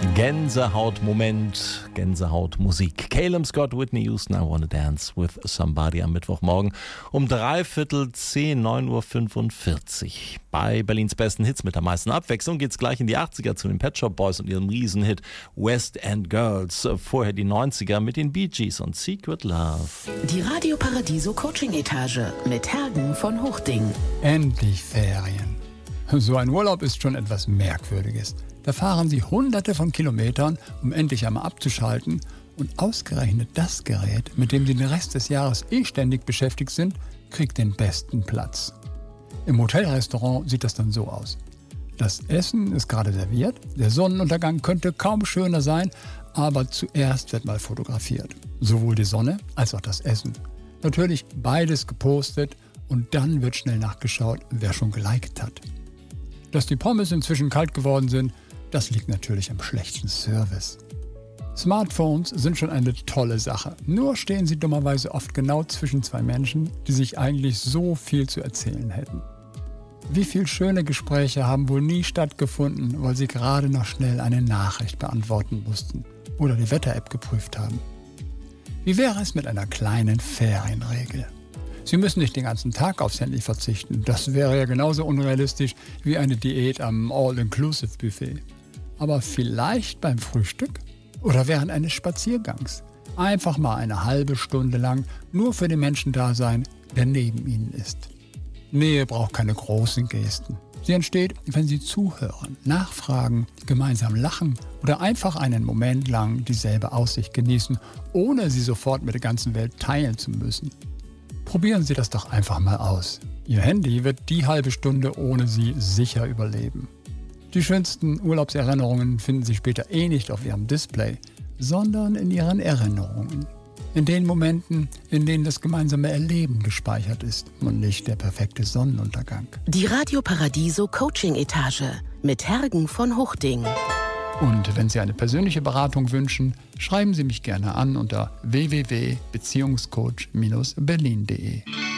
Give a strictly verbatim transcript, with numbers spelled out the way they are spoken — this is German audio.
Gänsehautmoment, Gänsehautmusik. Caleb Scott, Whitney Houston, I Wanna Dance with Somebody am Mittwochmorgen um dreiviertel zehn, neun Uhr fünfundvierzig. Bei Berlins besten Hits mit der meisten Abwechslung geht's gleich in die achtziger zu den Pet Shop Boys und ihrem Riesenhit West End Girls. Vorher die neunziger mit den Bee Gees und Secret Love. Die Radio Paradiso Coaching Etage mit Hergen von Hochding. Endlich Ferien. So ein Urlaub ist schon etwas Merkwürdiges. Da fahren Sie hunderte von Kilometern, um endlich einmal abzuschalten. Und ausgerechnet das Gerät, mit dem Sie den Rest des Jahres eh ständig beschäftigt sind, kriegt den besten Platz. Im Hotelrestaurant sieht das dann so aus. Das Essen ist gerade serviert, der Sonnenuntergang könnte kaum schöner sein, aber zuerst wird mal fotografiert. Sowohl die Sonne als auch das Essen. Natürlich beides gepostet und dann wird schnell nachgeschaut, wer schon geliked hat. Dass die Pommes inzwischen kalt geworden sind, das liegt natürlich am schlechten Service. Smartphones sind schon eine tolle Sache. Nur stehen sie dummerweise oft genau zwischen zwei Menschen, die sich eigentlich so viel zu erzählen hätten. Wie viele schöne Gespräche haben wohl nie stattgefunden, weil sie gerade noch schnell eine Nachricht beantworten mussten oder die Wetter-App geprüft haben. Wie wäre es mit einer kleinen Ferienregel? Sie müssen nicht den ganzen Tag aufs Handy verzichten. Das wäre ja genauso unrealistisch wie eine Diät am All-Inclusive-Buffet. Aber vielleicht beim Frühstück oder während eines Spaziergangs. Einfach mal eine halbe Stunde lang nur für den Menschen da sein, der neben Ihnen ist. Nähe braucht keine großen Gesten. Sie entsteht, wenn Sie zuhören, nachfragen, gemeinsam lachen oder einfach einen Moment lang dieselbe Aussicht genießen, ohne sie sofort mit der ganzen Welt teilen zu müssen. Probieren Sie das doch einfach mal aus. Ihr Handy wird die halbe Stunde ohne Sie sicher überleben. Die schönsten Urlaubserinnerungen finden Sie später eh nicht auf Ihrem Display, sondern in Ihren Erinnerungen. In den Momenten, in denen das gemeinsame Erleben gespeichert ist und nicht der perfekte Sonnenuntergang. Die Radio Paradiso Coaching Etage mit Hergen von Hochding. Und wenn Sie eine persönliche Beratung wünschen, schreiben Sie mich gerne an unter w w w punkt beziehungscoach Bindestrich berlin punkt de.